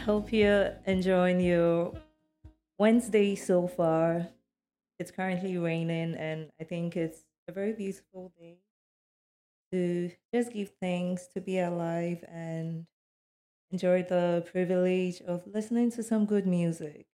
hope you're enjoying your Wednesday so far. It's currently raining, and I think it's a very beautiful day to just give thanks to be alive and enjoy the privilege of listening to some good music.